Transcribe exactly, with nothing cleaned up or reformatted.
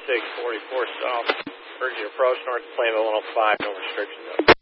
six forty-four south. Urge you approach north of Plainville one oh five, no restrictions up.